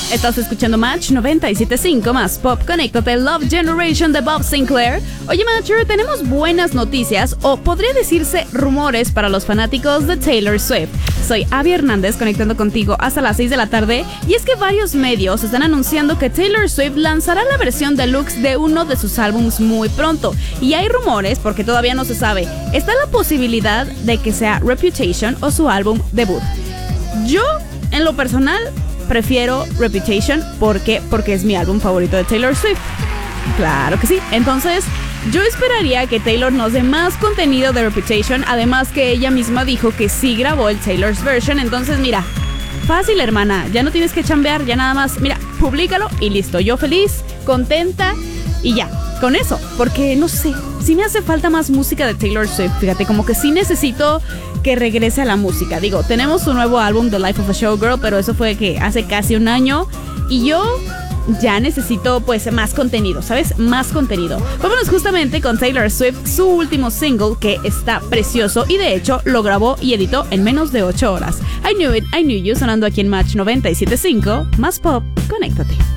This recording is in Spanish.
Estás escuchando Match 97.5 más Pop. Conéctate, Love Generation de Bob Sinclair. Oye, Matcher, tenemos buenas noticias, o podría decirse rumores para los fanáticos de Taylor Swift. Soy Abby Hernández, conectando contigo hasta las 6 de la tarde. Y es que varios medios están anunciando que Taylor Swift lanzará la versión deluxe de uno de sus álbumes muy pronto. Y hay rumores, porque todavía no se sabe, está la posibilidad de que sea Reputation o su álbum debut. Yo, en lo personal, prefiero Reputation. ¿Por qué? Porque es mi álbum favorito de Taylor Swift. Claro que sí. Entonces, yo esperaría que Taylor nos dé más contenido de Reputation. Además que ella misma dijo que sí grabó el Taylor's version. Entonces, mira, fácil, hermana. Ya no tienes que chambear, ya nada más, mira, públicalo y listo. Yo feliz, contenta y ya. Con eso, porque no sé, sí me hace falta más música de Taylor Swift. Fíjate, como que sí necesito que regrese a la música. Digo, tenemos su nuevo álbum, The Life of a Showgirl, pero eso fue que hace casi un año. Y yo ya necesito pues más contenido, ¿sabes? Más contenido. Vámonos justamente con Taylor Swift, su último single, que está precioso y de hecho lo grabó y editó en menos de 8 horas. I Knew It, I Knew You, sonando aquí en Match 97.5, más Pop. Conéctate.